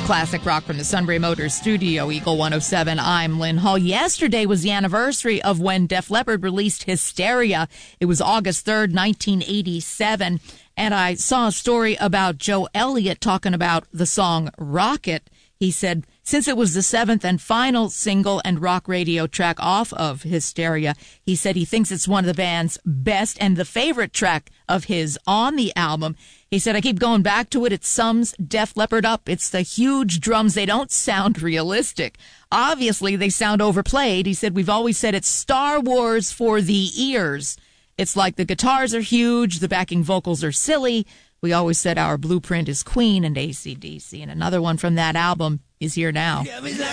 classic rock from the Sunbury Motors studio, Eagle 107. I'm Lynn Hall. Yesterday was the anniversary of when Def Leppard released Hysteria. It was August 3rd, 1987. And I saw a story about Joe Elliott talking about the song Rocket. He said, since it was the seventh and final single and rock radio track off of Hysteria, he said he thinks it's one of the band's best and the favorite track of his on the album. He said, I keep going back to it. It sums Def Leppard up. It's the huge drums. They don't sound realistic. Obviously, they sound overplayed. He said, we've always said it's Star Wars for the ears. It's like the guitars are huge. The backing vocals are silly. We always said our blueprint is Queen and AC/DC. And another one from that album is here now.